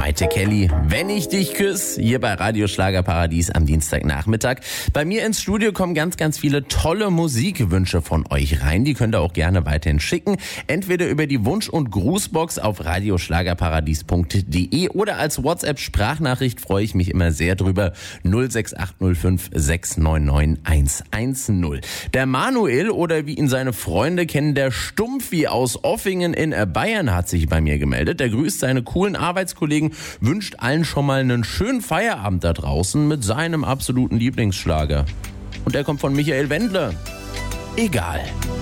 Maite Kelly, wenn ich dich küsse, hier bei Radio Schlagerparadies am Dienstagnachmittag. Bei mir ins Studio kommen ganz, ganz viele tolle Musikwünsche von euch rein. Die könnt ihr auch gerne weiterhin schicken. Entweder über die Wunsch- und Grußbox auf radioschlagerparadies.de oder als WhatsApp-Sprachnachricht, freue ich mich immer sehr drüber. 06805 699 110. Der Manuel, oder wie ihn seine Freunde kennen, der Stumpfi aus Offingen in Bayern, hat sich bei mir gemeldet. Der grüßt seine coolen Arbeitskollegen, wünscht allen schon mal einen schönen Feierabend da draußen mit seinem absoluten Lieblingsschlager. Und der kommt von Michael Wendler. Egal.